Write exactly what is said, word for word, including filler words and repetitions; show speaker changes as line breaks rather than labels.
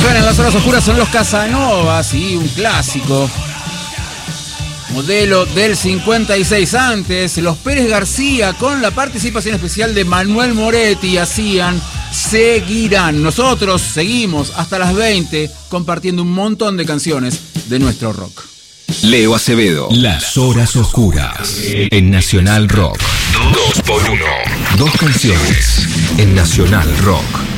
Suenan las horas oscuras, son los Casanovas, y un clásico. Modelo del cincuenta y seis. Antes, los Pérez García, con la participación especial de Manuel Moretti, hacían Seguirán. Nosotros seguimos hasta las veinte compartiendo un montón de canciones de nuestro rock.
Leo Acevedo. Las horas oscuras en Nacional Rock. Dos por uno. Dos canciones en Nacional Rock.